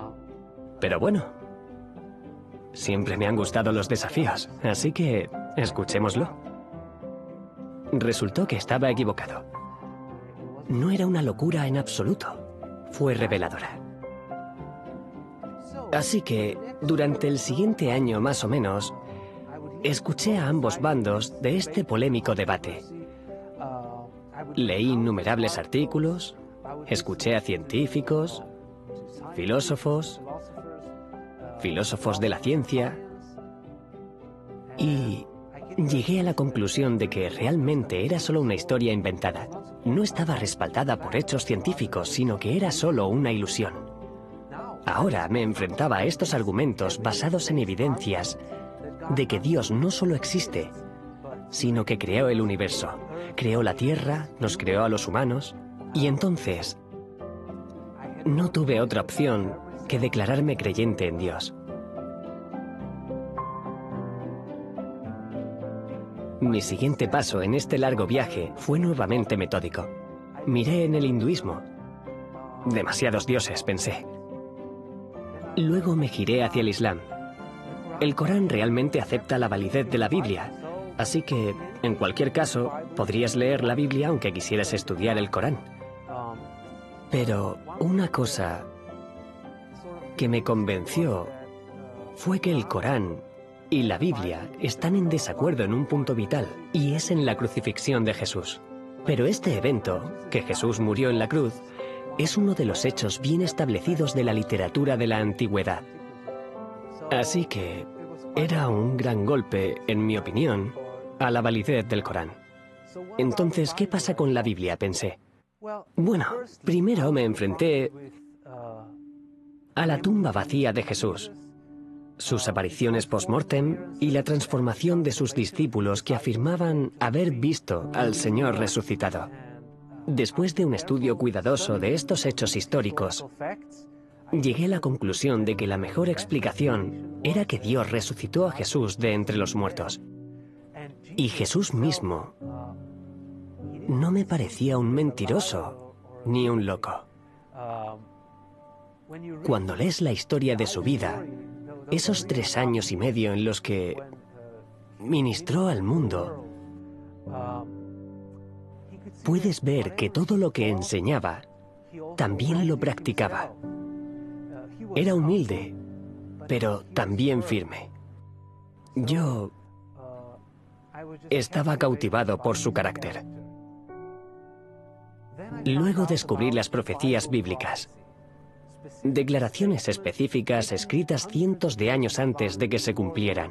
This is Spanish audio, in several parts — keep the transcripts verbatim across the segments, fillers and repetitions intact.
Pero bueno, siempre me han gustado los desafíos, así que escuchémoslo. Resultó que estaba equivocado. No era una locura en absoluto. Fue reveladora. Así que, durante el siguiente año más o menos, escuché a ambos bandos de este polémico debate. Leí innumerables artículos, escuché a científicos, filósofos, filósofos de la ciencia, y llegué a la conclusión de que realmente era solo una historia inventada. No estaba respaldada por hechos científicos, sino que era solo una ilusión. Ahora me enfrentaba a estos argumentos basados en evidencias de que Dios no solo existe, sino que creó el universo, creó la Tierra, nos creó a los humanos, y entonces no tuve otra opción que declararme creyente en Dios. Mi siguiente paso en este largo viaje fue nuevamente metódico. Miré en el hinduismo. Demasiados dioses, pensé. Luego me giré hacia el Islam. El Corán realmente acepta la validez de la Biblia, así que, en cualquier caso, podrías leer la Biblia aunque quisieras estudiar el Corán. Pero una cosa que me convenció fue que el Corán y la Biblia están en desacuerdo en un punto vital, y es en la crucifixión de Jesús. Pero este evento, que Jesús murió en la cruz, es uno de los hechos bien establecidos de la literatura de la antigüedad. Así que era un gran golpe, en mi opinión, a la validez del Corán. Entonces, ¿qué pasa con la Biblia?, pensé. Bueno, primero me enfrenté a la tumba vacía de Jesús, sus apariciones post-mortem y la transformación de sus discípulos que afirmaban haber visto al Señor resucitado. Después de un estudio cuidadoso de estos hechos históricos, llegué a la conclusión de que la mejor explicación era que Dios resucitó a Jesús de entre los muertos. Y Jesús mismo no me parecía un mentiroso ni un loco. Cuando lees la historia de su vida, esos tres años y medio en los que ministró al mundo, puedes ver que todo lo que enseñaba también lo practicaba. Era humilde, pero también firme. Yo estaba cautivado por su carácter. Luego descubrí las profecías bíblicas, declaraciones específicas escritas cientos de años antes de que se cumplieran.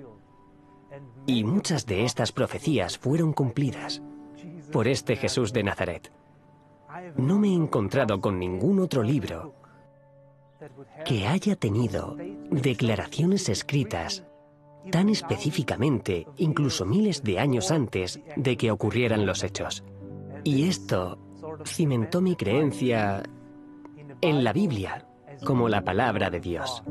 Y muchas de estas profecías fueron cumplidas por este Jesús de Nazaret. No me he encontrado con ningún otro libro que haya tenido declaraciones escritas tan específicamente, incluso miles de años antes de que ocurrieran los hechos. Y esto cimentó mi creencia en la Biblia como la palabra de Dios,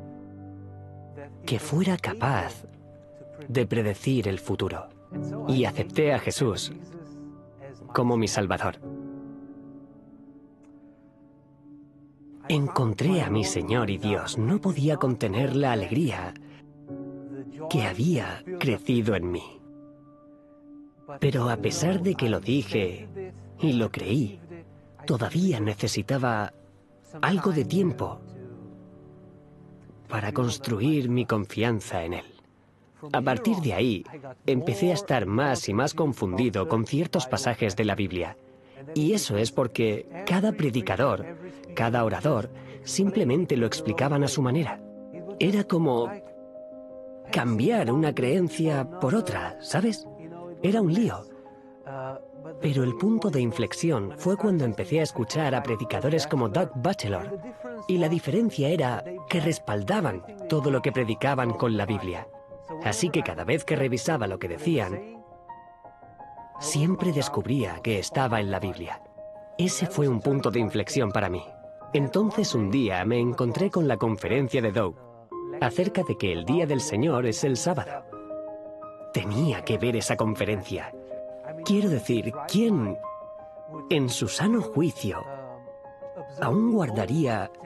que fuera capaz de predecir el futuro. Y acepté a Jesús como mi Salvador. Encontré a mi Señor y Dios. No podía contener la alegría que había crecido en mí. Pero a pesar de que lo dije y lo creí, todavía necesitaba algo de tiempo para construir mi confianza en Él. A partir de ahí, empecé a estar más y más confundido con ciertos pasajes de la Biblia. Y eso es porque cada predicador, cada orador, simplemente lo explicaban a su manera. Era como cambiar una creencia por otra, ¿sabes? Era un lío. Pero el punto de inflexión fue cuando empecé a escuchar a predicadores como Doug Batchelor. Y la diferencia era que respaldaban todo lo que predicaban con la Biblia. Así que cada vez que revisaba lo que decían, siempre descubría que estaba en la Biblia. Ese fue un punto de inflexión para mí. Entonces un día me encontré con la conferencia de Doug acerca de que el día del Señor es el sábado. Tenía que ver esa conferencia. Quiero decir, ¿quién, en su sano juicio, aún guardaría